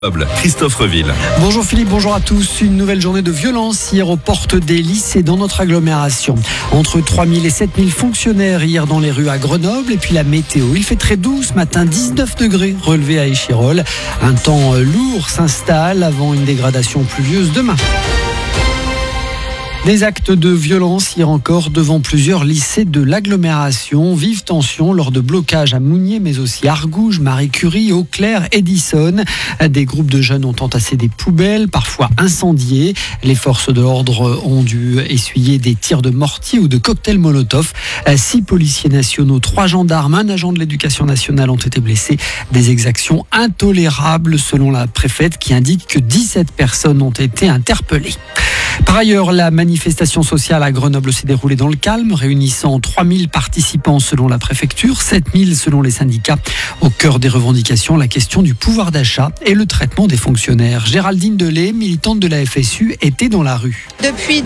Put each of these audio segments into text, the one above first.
Christophe Reville. Bonjour Philippe, bonjour à tous. Une nouvelle journée de violence hier aux portes des lycées dans notre agglomération. Entre 3000 et 7000 fonctionnaires hier dans les rues à Grenoble. Et puis la météo, il fait très doux ce matin, 19 degrés relevé à Échirolles. Un temps lourd s'installe avant une dégradation pluvieuse demain. Des actes de violence hier encore devant plusieurs lycées de l'agglomération. Vive tension lors de blocages à Mounier, mais aussi Argouges, Marie Curie, Eau-Claire, Edison. Des groupes de jeunes ont entassé des poubelles, parfois incendiées. Les forces de l'ordre ont dû essuyer des tirs de mortier ou de cocktails Molotov. 6 policiers nationaux, 3 gendarmes, un agent de l'éducation nationale ont été blessés. Des exactions intolérables selon la préfète qui indique que 17 personnes ont été interpellées. Par ailleurs, la manifestation sociale à Grenoble s'est déroulée dans le calme, réunissant 3000 participants selon la préfecture, 7000 selon les syndicats. Au cœur des revendications, la question du pouvoir d'achat et le traitement des fonctionnaires. Géraldine Delay, militante de la FSU, était dans la rue. Depuis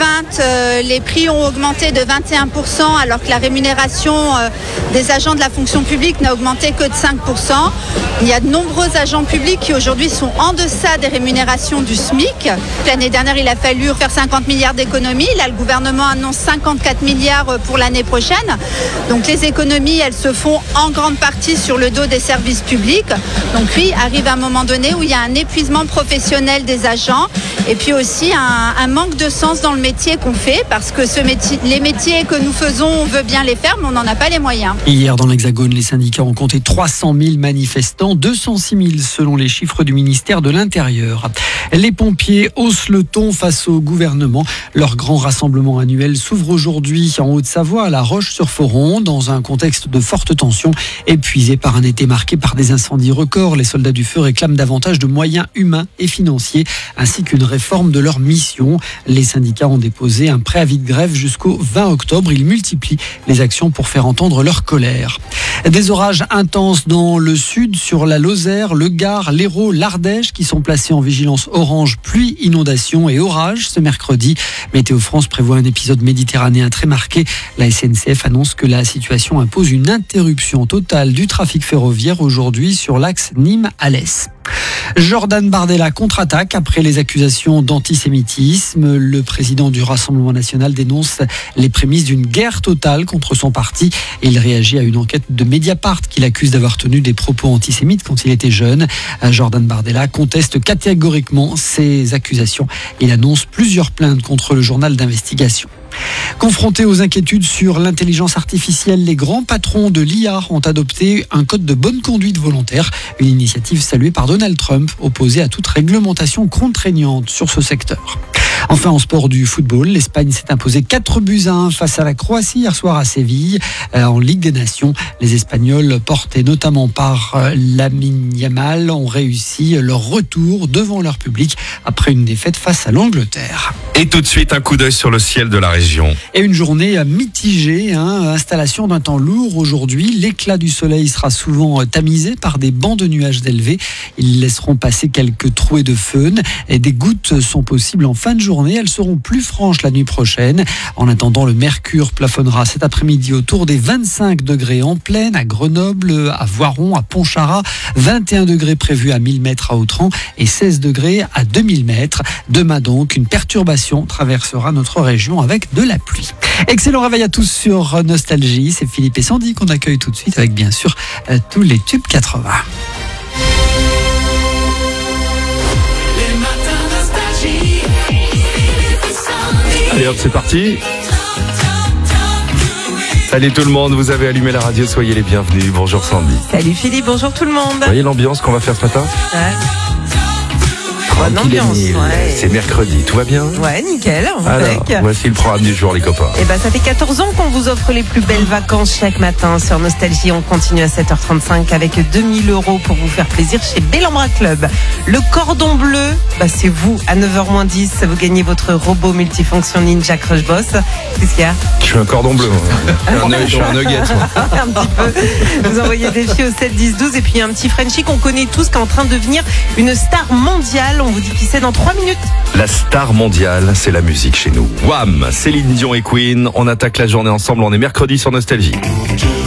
2020, les prix ont augmenté de 21%, alors que la rémunération des agents de la fonction publique n'a augmenté que de 5%. Il y a de nombreux agents publics qui aujourd'hui sont en deçà des rémunérations du SMIC. L'année dernière, il a fallu faire 50 milliards d'économies. Là, le gouvernement annonce 54 milliards pour l'année prochaine. Donc les économies, elles se font en grande partie sur le dos des services publics. Donc oui, arrive un moment donné où il y a un épuisement professionnel des agents et puis aussi un manque de sens dans le métier qu'on fait, parce que les métiers que nous faisons, on veut bien les faire, mais on n'en a pas les moyens. Hier, dans l'Hexagone, les syndicats ont compté 300 000 manifestants, 206 000 selon les chiffres du ministère de l'Intérieur. Les pompiers haussent le ton face au gouvernement. Leur grand rassemblement annuel s'ouvre aujourd'hui en Haute-Savoie, à La Roche-sur-Foron, dans un contexte de forte tension. Épuisés par un été marqué par des incendies records, les soldats du feu réclament davantage de moyens humains et financiers, ainsi qu'une réforme de leur mission. Les syndicats ont déposé un préavis de grève jusqu'au 20 octobre. Ils multiplient les actions pour faire entendre leur colère. Des orages intenses dans le sud, sur la Lozère, le Gard, l'Hérault, l'Ardèche, qui sont placés en vigilance orange, pluie, inondation et orage ce mercredi. Météo France prévoit un épisode méditerranéen très marqué. La SNCF annonce que la situation impose une interruption totale du trafic ferroviaire aujourd'hui sur l'axe Nîmes-Alès. Jordan Bardella contre-attaque après les accusations d'antisémitisme. Le président du Rassemblement national dénonce les prémices d'une guerre totale contre son parti. Il réagit à une enquête de Mediapart qu'il accuse d'avoir tenu des propos antisémites quand il était jeune. Jordan Bardella conteste catégoriquement ces accusations. Il annonce plusieurs plaintes contre le journal d'investigation. Confrontés aux inquiétudes sur l'intelligence artificielle, les grands patrons de l'IA ont adopté un code de bonne conduite volontaire, une initiative saluée par Donald Trump, opposée à toute réglementation contraignante sur ce secteur. Enfin, en sport du football, l'Espagne s'est imposée 4-1 face à la Croatie hier soir à Séville. En Ligue des Nations, les Espagnols, portés notamment par Lamine Yamal, ont réussi leur retour devant leur public après une défaite face à l'Angleterre. Et tout de suite, un coup d'œil sur le ciel de la région. Et une journée mitigée, installation d'un temps lourd aujourd'hui. L'éclat du soleil sera souvent tamisé par des bancs de nuages élevés. Ils laisseront passer quelques trouées de feunes et des gouttes sont possibles en fin de journée. Elles seront plus franches la nuit prochaine. En attendant, le mercure plafonnera cet après-midi autour des 25 degrés en plaine, à Grenoble, à Voiron, à Pontcharrat, 21 degrés prévus à 1000 mètres à Autran et 16 degrés à 2000 mètres. Demain donc, une perturbation traversera notre région avec de la pluie. Excellent réveil à tous sur Nostalgie. C'est Philippe et Sandy qu'on accueille tout de suite avec bien sûr tous les tubes 80. Allez hop, c'est parti. Salut tout le monde, vous avez allumé la radio, soyez les bienvenus. Bonjour Sandy. Salut Philippe, bonjour tout le monde. Vous voyez l'ambiance qu'on va faire ce matin ? Bonne ambiance, ouais. C'est mercredi, tout va bien ? Ouais, nickel. Alors, voici le programme du jour les copains. Et ça fait 14 ans qu'on vous offre les plus belles vacances chaque matin sur Nostalgie. On continue à 7h35 avec 2000 € pour vous faire plaisir chez Bellambra Club. Le cordon bleu, c'est vous. À 9h-10, vous gagnez votre robot multifonction Ninja Crush Boss. Qu'est-ce qu'il y a ? Je suis un cordon bleu. Je suis un nugget. Un petit peu. Vous envoyez des filles au 7 10 12 et puis un petit Frenchie qu'on connaît tous qui est en train de devenir une star mondiale. On vous dit qui c'est dans 3 minutes. La star mondiale, c'est la musique chez nous. Wham, Céline Dion et Queen. On attaque la journée ensemble. On est mercredi sur Nostalgie.